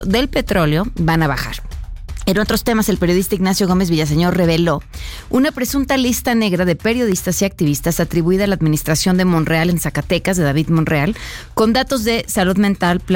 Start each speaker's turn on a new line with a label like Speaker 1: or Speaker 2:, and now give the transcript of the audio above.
Speaker 1: del petróleo van a bajar. En otros temas, el periodista Ignacio Gómez Villaseñor reveló una presunta lista negra de periodistas y activistas atribuida a la administración de Monreal en Zacatecas, de David Monreal, con datos de salud mental,